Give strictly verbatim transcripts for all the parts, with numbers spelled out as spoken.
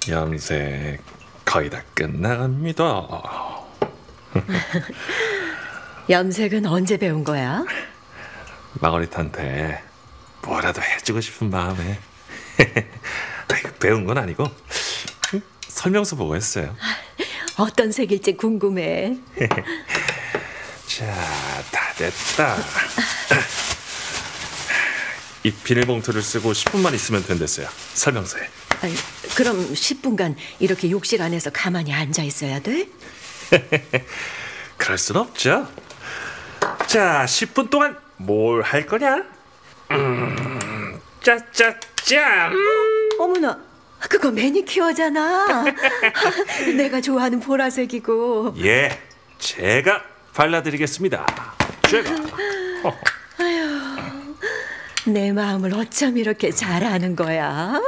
염색 거의 다 끝나갑니다. 염색은 언제 배운 거야? 마거릿한테 뭐라도 해주고 싶은 마음에. 배운 건 아니고 설명서 보고 했어요. 어떤 색일지 궁금해. 자, 다 됐다. 이 비닐봉투를 쓰고 십 분만 있으면 된댔어요. 설명서에. 아니, 그럼 십 분간 이렇게 욕실 안에서 가만히 앉아 있어야 돼? 그럴 순 없죠. 자, 십 분 동안 뭘 할 거냐? 음, 짜짜짠. 어머나, 그거 매니큐어잖아. 내가 좋아하는 보라색이고. 예, 제가 발라드리겠습니다. 제가. 아휴, 내 마음을 어쩜 이렇게 잘 아는 거야?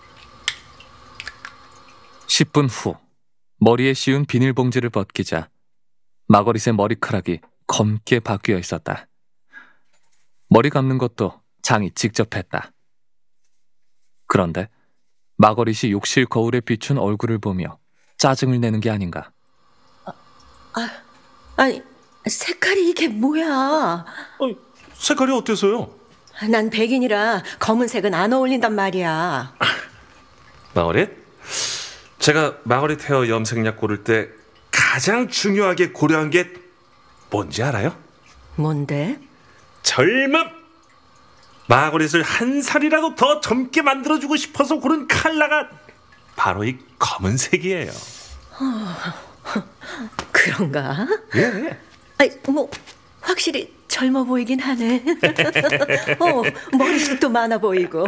십 분 후 머리에 씌운 비닐봉지를 벗기자 마거릿의 머리카락이 검게 바뀌어 있었다. 머리 감는 것도 장이 직접 했다. 그런데 마거릿이 욕실 거울에 비춘 얼굴을 보며 짜증을 내는 게 아닌가. 아, 아니, 색깔이 이게 뭐야? 어, 색깔이 어때서요? 난 백인이라 검은색은 안 어울린단 말이야. 마거릿? 제가 마거릿 헤어 염색약 고를 때 가장 중요하게 고려한 게 뭔지 알아요? 뭔데? 젊음! 마거릿을 한 살이라도 더 젊게 만들어주고 싶어서 고른 컬러가 바로 이 검은색이에요. 그런가? 예. 아니, 뭐 확실히 젊어 보이긴 하네. 어, 머리숱도 많아 보이고.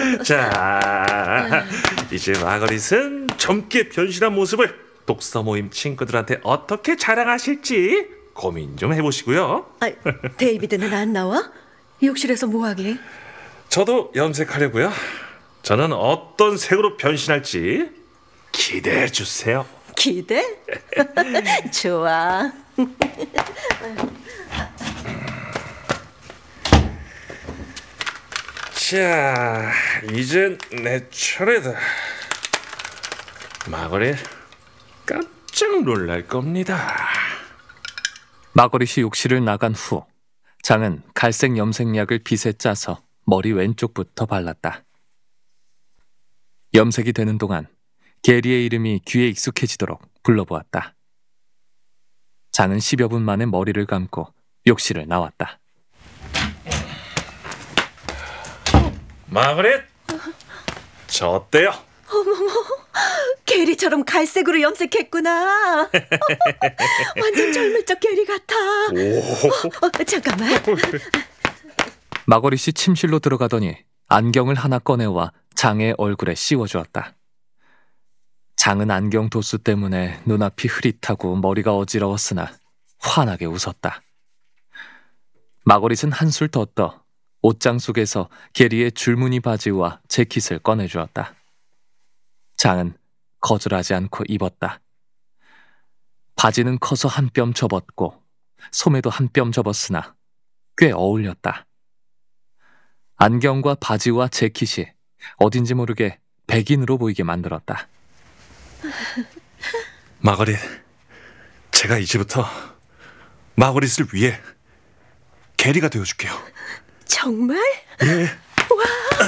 자, 이제 마거릿은 젊게 변신한 모습을 독서 모임 친구들한테 어떻게 자랑하실지 고민 좀 해보시고요. 아, 데이비드는 안 나와? 욕실에서 뭐하게? 저도 염색하려고요. 저는 어떤 색으로 변신할지 기대해 주세요. 기대? 좋아. 자, 이젠 내 차례다. 마거릿 깜짝 놀랄 겁니다. 마거릿이 욕실을 나간 후 장은 갈색 염색약을 빗에 짜서 머리 왼쪽부터 발랐다. 염색이 되는 동안 게리의 이름이 귀에 익숙해지도록 불러보았다. 장은 십여 분 만에 머리를 감고 욕실을 나왔다. 마거릿, 저 어때요? 게리처럼 갈색으로 염색했구나. 완전 젊을 적 게리 같아. 어, 어, 잠깐만. 마거릿이 침실로 들어가더니 안경을 하나 꺼내와 장의 얼굴에 씌워주었다. 장은 안경 도수 때문에 눈앞이 흐릿하고 머리가 어지러웠으나 환하게 웃었다. 마거릿은 한술 더 떠 옷장 속에서 게리의 줄무늬 바지와 재킷을 꺼내주었다. 장은 거절하지 않고 입었다. 바지는 커서 한 뼘 접었고 소매도 한 뼘 접었으나 꽤 어울렸다. 안경과 바지와 재킷이 어딘지 모르게 백인으로 보이게 만들었다. 마거릿, 제가 이제부터 마거릿을 위해 게리가 되어줄게요. 정말? 예. 와.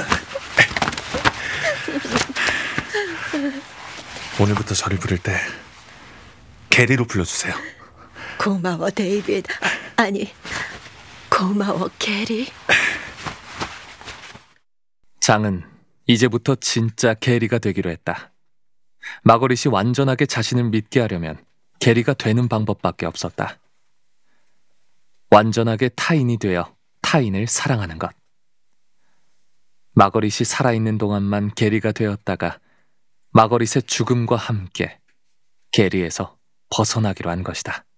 오늘부터 저를 부를 때 게리로 불러주세요. 고마워, 데이비드. 아, 아니, 고마워, 게리. 장은 이제부터 진짜 게리가 되기로 했다. 마거릿이 완전하게 자신을 믿게 하려면 게리가 되는 방법밖에 없었다. 완전하게 타인이 되어 타인을 사랑하는 것. 마거릿이 살아있는 동안만 게리가 되었다가 마거릿의 죽음과 함께 게리에서 벗어나기로 한 것이다.